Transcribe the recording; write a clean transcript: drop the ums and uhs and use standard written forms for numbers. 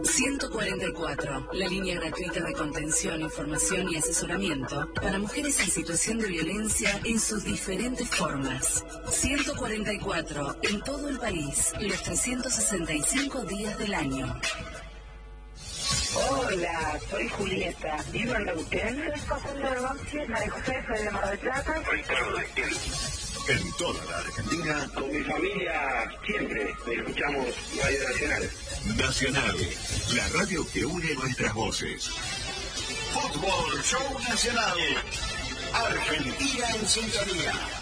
144, la línea gratuita de contención, información y asesoramiento para mujeres en situación de violencia en sus diferentes formas. 144, en todo el país, los 365 días del año. Hola, soy Julieta, vivo en Neuquén. Soy José de Orgonzi, María José, soy de Mar del Plata. Ricardo de Esquel. En toda la Argentina, con mi familia siempre escuchamos Radio Nacional. Nacional, la radio que une nuestras voces. Fútbol Show Nacional. Argentina en sintonía.